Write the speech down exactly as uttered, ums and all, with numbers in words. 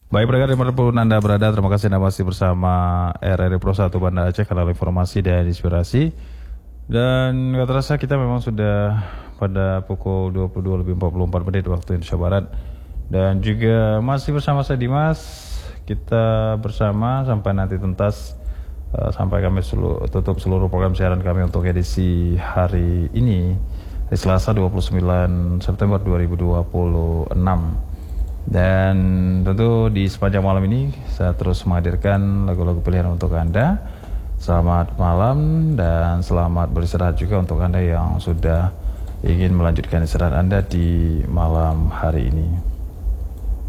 Baik pendengar dimanapun Anda berada, terima kasih Anda masih bersama R R I Pro satu Banda Aceh, kanal informasi dan inspirasi. Dan gak terasa kita memang sudah pada pukul dua puluh dua lebih empat puluh empat menit waktu Indonesia Barat. Dan juga masih bersama saya Dimas, kita bersama sampai nanti tuntas, uh, sampai kami selu- tutup seluruh program siaran kami untuk edisi hari ini, hari Selasa dua puluh sembilan September dua ribu dua puluh enam. Dan tentu di sepanjang malam ini saya terus menghadirkan lagu-lagu pilihan untuk Anda. Selamat malam dan selamat beristirahat juga untuk Anda yang sudah ingin melanjutkan istirahat Anda di malam hari ini.